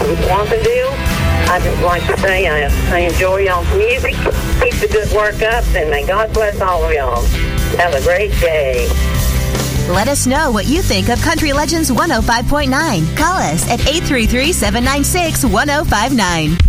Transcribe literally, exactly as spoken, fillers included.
Watsonville. I'd just like to say I, I enjoy y'all's music. Keep the good work up, and may God bless all of y'all. Have a great day. Let us know what you think of Country Legends one oh five point nine. Call us at eight three three, seven nine six, one oh five nine.